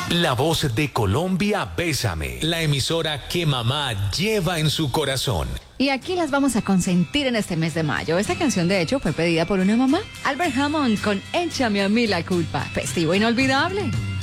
La voz de Colombia, Bésame, la emisora que mamá lleva en su corazón. Y aquí las vamos a consentir en este mes de mayo. Esta canción, de hecho, fue pedida por una mamá. Albert Hammond con Échame a mí la culpa. Festivo inolvidable.